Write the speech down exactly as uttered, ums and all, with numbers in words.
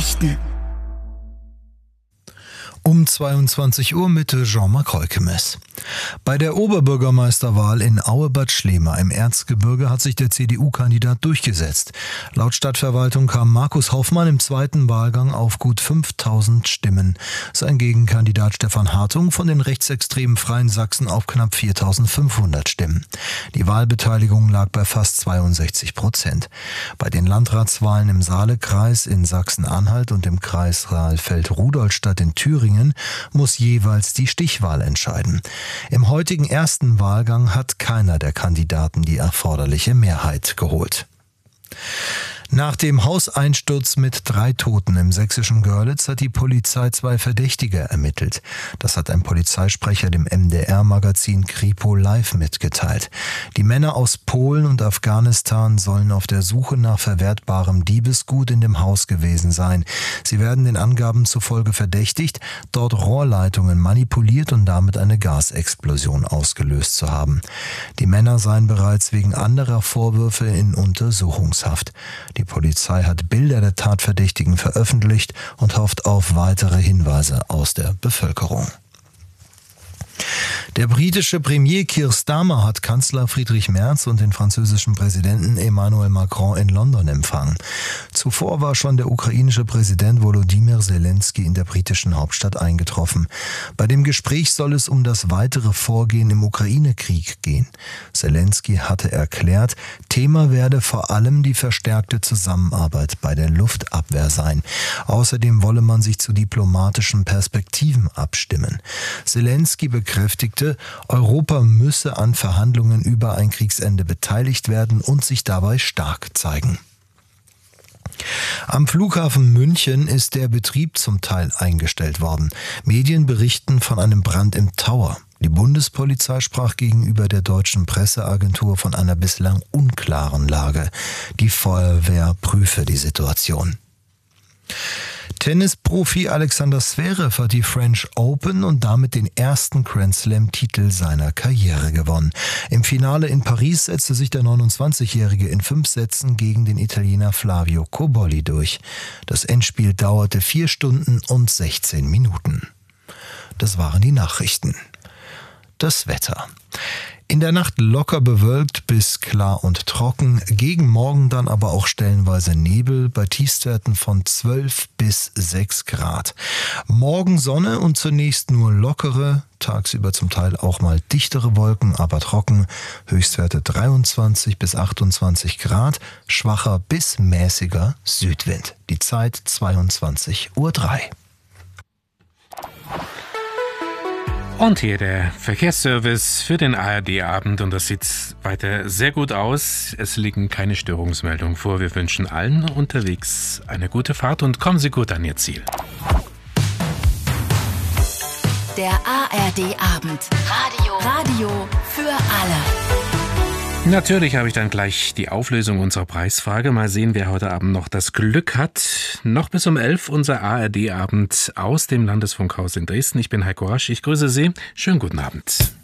Nachrichten. Um zweiundzwanzig Uhr mit Jean-Marc Reukemes. Bei der Oberbürgermeisterwahl in Aue-Bad Schlema im Erzgebirge hat sich der C D U-Kandidat durchgesetzt. Laut Stadtverwaltung kam Markus Hoffmann im zweiten Wahlgang auf gut fünftausend Stimmen. Sein Gegenkandidat Stefan Hartung von den rechtsextremen Freien Sachsen auf knapp viertausendfünfhundert Stimmen. Die Wahlbeteiligung lag bei fast zweiundsechzig Prozent. Bei den Landratswahlen im Saalekreis in Sachsen-Anhalt und im Kreis Saalfeld-Rudolstadt in Thüringen muss jeweils die Stichwahl entscheiden. Im heutigen ersten Wahlgang hat keiner der Kandidaten die erforderliche Mehrheit geholt. Nach dem Hauseinsturz mit drei Toten im sächsischen Görlitz hat die Polizei zwei Verdächtige ermittelt. Das hat ein Polizeisprecher dem M D R-Magazin Kripo Live mitgeteilt. Die Männer aus Polen und Afghanistan sollen auf der Suche nach verwertbarem Diebesgut in dem Haus gewesen sein. Sie werden den Angaben zufolge verdächtigt, dort Rohrleitungen manipuliert und damit eine Gasexplosion ausgelöst zu haben. Die Männer seien bereits wegen anderer Vorwürfe in Untersuchungshaft. Die Polizei hat Bilder der Tatverdächtigen veröffentlicht und hofft auf weitere Hinweise aus der Bevölkerung. Der britische Premier Keir Starmer hat Kanzler Friedrich Merz und den französischen Präsidenten Emmanuel Macron in London empfangen. Zuvor war schon der ukrainische Präsident Volodymyr Zelensky in der britischen Hauptstadt eingetroffen. Bei dem Gespräch soll es um das weitere Vorgehen im Ukraine-Krieg gehen. Zelensky hatte erklärt, Thema werde vor allem die verstärkte Zusammenarbeit bei der Luftabwehr sein. Außerdem wolle man sich zu diplomatischen Perspektiven abstimmen. Zelensky bekräftigte, Europa müsse an Verhandlungen über ein Kriegsende beteiligt werden und sich dabei stark zeigen. Am Flughafen München ist der Betrieb zum Teil eingestellt worden. Medien berichten von einem Brand im Tower. Die Bundespolizei sprach gegenüber der deutschen Presseagentur von einer bislang unklaren Lage. Die Feuerwehr prüfe die Situation. Tennisprofi Alexander Zverev hat die French Open und damit den ersten Grand Slam-Titel seiner Karriere gewonnen. Im Finale in Paris setzte sich der neunundzwanzigjährige in fünf Sätzen gegen den Italiener Flavio Cobolli durch. Das Endspiel dauerte vier Stunden und sechzehn Minuten. Das waren die Nachrichten. Das Wetter. In der Nacht locker bewölkt bis klar und trocken, gegen Morgen dann aber auch stellenweise Nebel bei Tiefstwerten von zwölf bis sechs Grad. Morgen Sonne und zunächst nur lockere, tagsüber zum Teil auch mal dichtere Wolken, aber trocken, Höchstwerte dreiundzwanzig bis achtundzwanzig Grad, schwacher bis mäßiger Südwind. Die Zeit zweiundzwanzig Uhr drei. Und hier der Verkehrsservice für den A R D-Abend und das sieht weiter sehr gut aus. Es liegen keine Störungsmeldungen vor. Wir wünschen allen unterwegs eine gute Fahrt und kommen Sie gut an Ihr Ziel. Der A R D-Abend. Radio. Radio für alle. Natürlich habe ich dann gleich die Auflösung unserer Preisfrage. Mal sehen, wer heute Abend noch das Glück hat. Noch bis um elf unser A R D-Abend aus dem Landesfunkhaus in Dresden. Ich bin Heiko Rasch. Ich grüße Sie. Schönen guten Abend.